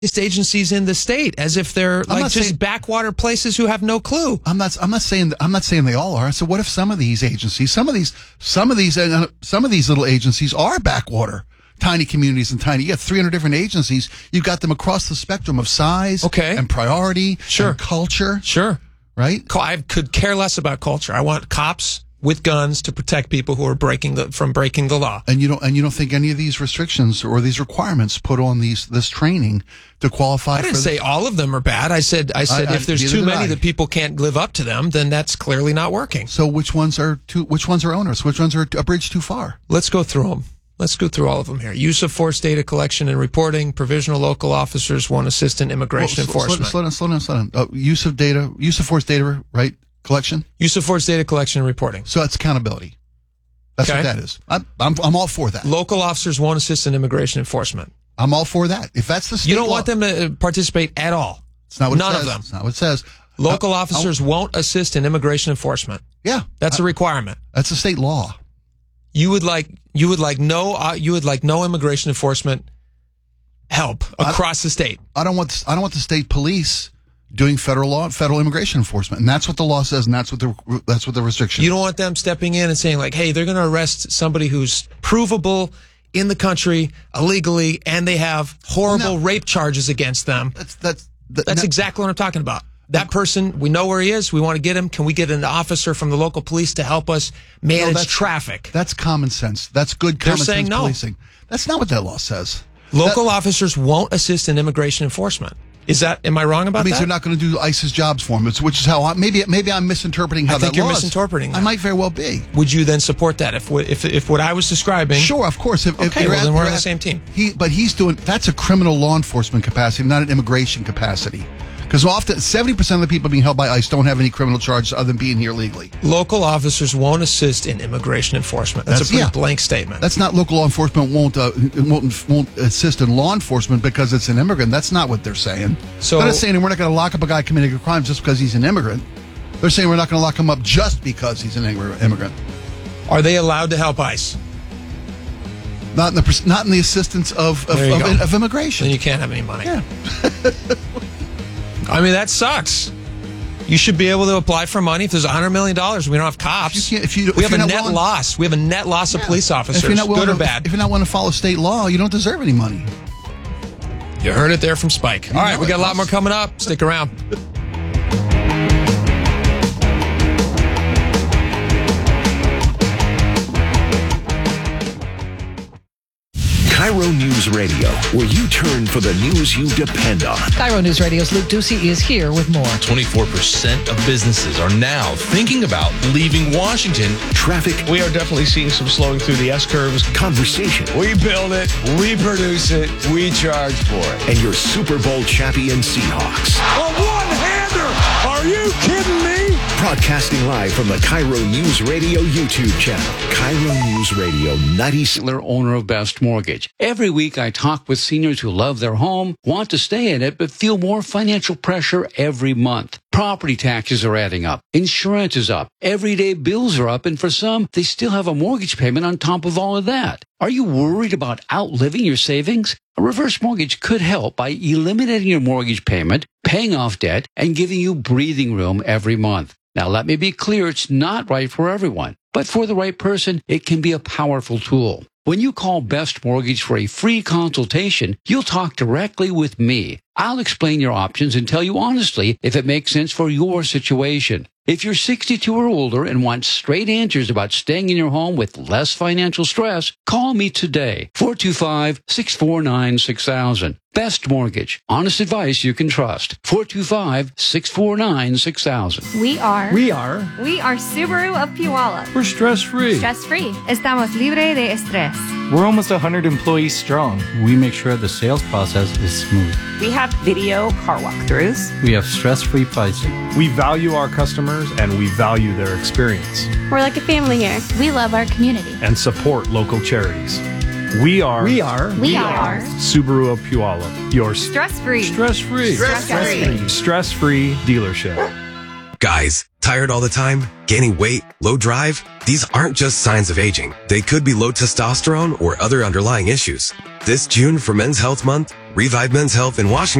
agencies in the state, as if they're just backwater places who have no clue. I'm not saying they all are. So what if some of these agencies, some of these little agencies are backwater, tiny communities and tiny. You got 300 different agencies. You've got them across the spectrum of size, and priority, and culture. Sure, right. I could care less about culture. I want cops with guns to protect people who are breaking the law. And you don't think any of these restrictions or these requirements put on this training to qualify? I didn't say all of them are bad. I said if there's too many that people can't live up to them, then that's clearly not working. So which ones are onerous? Which ones are a bridge too far? Let's go through them. Let's go through all of them here. Use of force data collection and reporting. Provisional local officers won't assist in immigration enforcement. Slow down. Use of force data, right? Collection? Use of force data collection and reporting. So that's accountability. That's what that is. I'm all for that. Local officers won't assist in immigration enforcement. I'm all for that. If that's the state You don't law, want them to participate at all. It's not what None it says. of them. It's not what it says. Local officers won't assist in immigration enforcement. Yeah. That's a requirement. That's a state law. You would like no immigration enforcement help across the state. I don't want the state police doing federal immigration enforcement, and that's what the law says, and that's what the restriction. You don't want them stepping in and saying like, "Hey, they're going to arrest somebody who's provable in the country illegally, and they have horrible rape charges against them." That's exactly what I'm talking about. That person, we know where he is. We want to get him. Can we get an officer from the local police to help us manage traffic? That's common sense. That's good common sense saying no. Policing. That's not what that law says. Local officers won't assist in immigration enforcement. Am I wrong about that? It means they're not going to do ICE's jobs for them, which is how maybe I'm misinterpreting how that law is. I think you're misinterpreting that. I might very well be. Would you then support that if what I was describing? Sure, of course. Then we're on the same team. That's a criminal law enforcement capacity, not an immigration capacity. Because often 70% of the people being held by ICE don't have any criminal charges other than being here legally. Local officers won't assist in immigration enforcement. That's a pretty blank statement. That's not local law enforcement won't assist in law enforcement because it's an immigrant. That's not what they're saying. So they're not saying we're not going to lock up a guy committing a crime just because he's an immigrant. They're saying we're not going to lock him up just because he's an immigrant. Are they allowed to help ICE? Not in the assistance of immigration. Then you can't have any money. Yeah. I mean, that sucks. You should be able to apply for money. If there's $100 million, we don't have cops. We have a net loss. We have a net loss of police officers, good or bad. If you're not willing to follow state law, you don't deserve any money. You heard it there from Spike. All right, we got a lot more coming up. Stick around. KIRO News Radio, where you turn for the news you depend on. KIRO News Radio's Luke Ducey is here with more. 24% of businesses are now thinking about leaving Washington. Traffic. We are definitely seeing some slowing through the S-curves. Conversation. We build it, we produce it, we charge for it. And your Super Bowl champion Seahawks. A one-hander! Are you kidding me? Broadcasting live from the KIRO News Radio YouTube channel. KIRO News Radio 90. Owner of Best Mortgage. Every week I talk with seniors who love their home, want to stay in it, but feel more financial pressure every month. Property taxes are adding up. Insurance is up. Everyday bills are up. And for some, they still have a mortgage payment on top of all of that. Are you worried about outliving your savings? A reverse mortgage could help by eliminating your mortgage payment, paying off debt, and giving you breathing room every month. Now, let me be clear, it's not right for everyone. But for the right person, it can be a powerful tool. When you call Best Mortgage for a free consultation, you'll talk directly with me. I'll explain your options and tell you honestly if it makes sense for your situation. If you're 62 or older and want straight answers about staying in your home with less financial stress, call me today. 425-649-6000. Best Mortgage. Honest advice you can trust. 425-649-6000. We are Subaru of Puyallup. We're stress-free. Stress-free. Estamos libre de estrés. We're almost 100 employees strong. We make sure the sales process is smooth. We have video car walkthroughs. We have stress-free pricing. We value our customers and we value their experience. We're like a family here. We love our community and support local charities. We are Subaru of Puyallup. Your stress-free dealership. Guys, tired all the time? Gaining weight? Low drive? These aren't just signs of aging. They could be low testosterone or other underlying issues. This June for Men's Health Month, Revive Men's Health in Washington